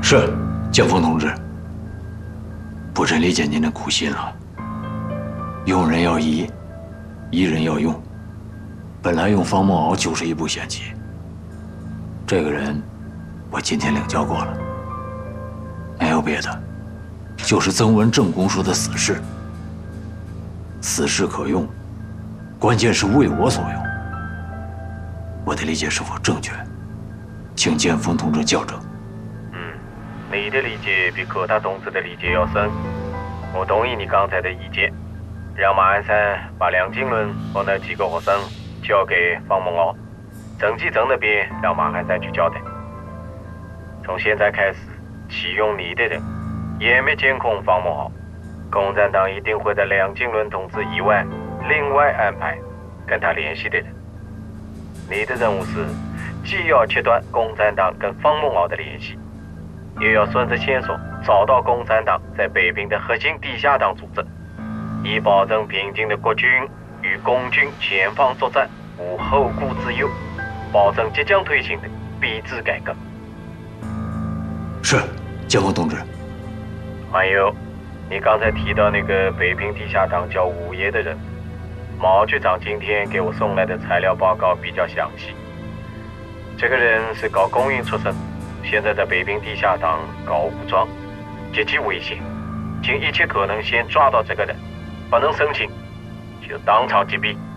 是，建峰同志。不真理解您的苦心了。用人要疑，疑人要用。本来用方梦敖就是一步险棋。这个人，我今天领教过了，没有别的，就是曾文正公说的死士。死士可用，关键是为我所用。我的理解是否正确？请建峰同志校正。 你的理解比柯大同志的理解要深，我同意你刚才的意见，让马鞍山把梁金伦和那几个学生交给方梦敖，郑继正那边让马鞍山去交代。从现在开始，启用你的人，严密监控方梦敖，共产党一定会在梁金伦同志以外，另外安排跟他联系的人。你的任务是，既要切断共产党跟方梦敖的联系，也要顺着线索找到共产党在北平的核心地下党组织，以保证平津的国军与共军前方作战无后顾之忧，保证即将推行的币制改革。 是，建峰同志。 还有，你刚才提到那个北平地下党叫五爷的人，毛局长今天给我送来的材料报告比较详细。这个人是搞公运出身，现在在北平地下党搞武装，极其危险，尽一切可能先抓到这个人，不能申请就当场击毙。